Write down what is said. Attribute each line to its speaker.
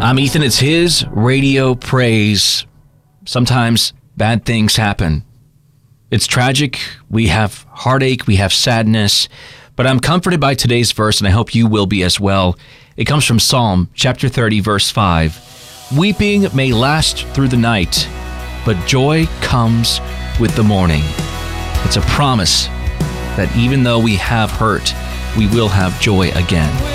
Speaker 1: I'm Ethan. It's his radio praise. Sometimes bad things happen. It's tragic. We have heartache. We have sadness. But I'm comforted by today's verse, and I hope you will be as well. It comes from Psalm chapter 30, verse 5. Weeping may last through the night, but joy comes with the morning. It's a promise that even though we have hurt, we will have joy again.